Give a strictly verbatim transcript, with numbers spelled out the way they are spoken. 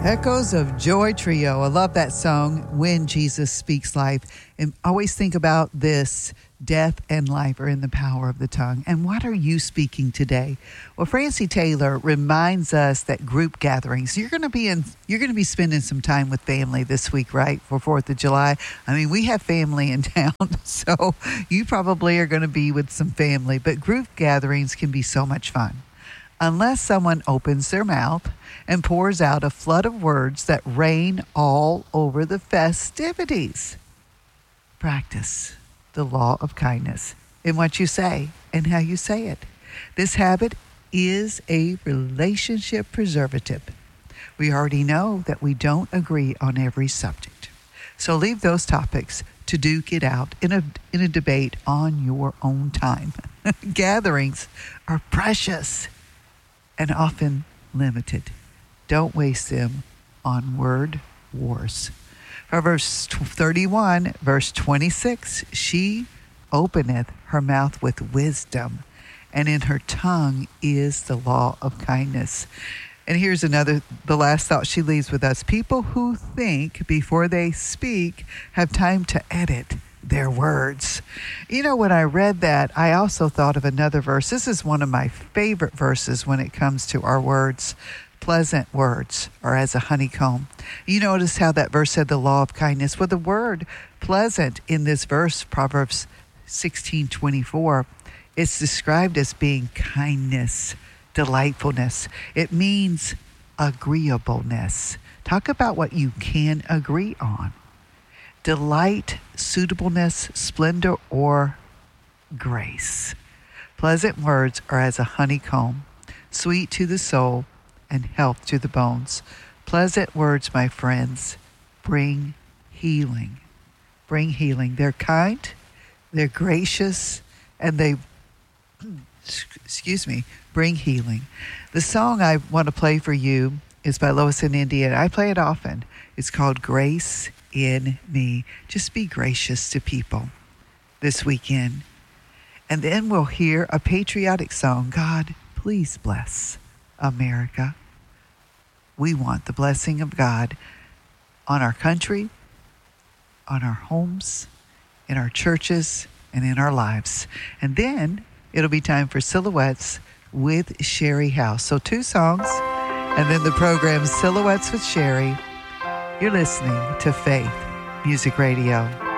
Echoes of Joy Trio. I love that song, When Jesus Speaks Life. And always think about this: death and life are in the power of the tongue. And what are you speaking today? Well, Francie Taylor reminds us that group gatherings, you're going to be in, you're going to be spending some time with family this week, right? For fourth of July. I mean, we have family in town, so you probably are going to be with some family, but group gatherings can be so much fun. Unless someone opens their mouth and pours out a flood of words that rain all over the festivities. Practice the law of kindness in what you say and how you say it. This habit is a relationship preservative. We already know that we don't agree on every subject. So leave those topics to duke it out in a in a debate on your own time. Gatherings are precious and often limited. Don't waste them on word wars. Proverbs thirty-one, verse twenty-six, she openeth her mouth with wisdom, and in her tongue is the law of kindness. And here's another, the last thought she leaves with us. People who think before they speak have time to edit their words. You know, when I read that, I also thought of another verse. This is one of my favorite verses when it comes to our words. Pleasant words are as a honeycomb. You notice how that verse said the law of kindness. Well, the word pleasant in this verse, Proverbs sixteen twenty-four, it's described as being kindness, delightfulness. It means agreeableness. Talk about what you can agree on. Delight, suitableness, splendor, or grace. Pleasant words are as a honeycomb, sweet to the soul and health to the bones. Pleasant words, my friends, bring healing. Bring healing. They're kind, they're gracious, and they, excuse me, bring healing. The song I want to play for you is by Lois and India, and I play it often. It's called Grace in Me. Just be gracious to people this weekend. And then we'll hear a patriotic song. God, please bless America. We want the blessing of God on our country, on our homes, in our churches, and in our lives. And then it'll be time for Silhouettes with Sherry House. So two songs, and then the program Silhouettes with Sherry. You're listening to Faith Music Radio.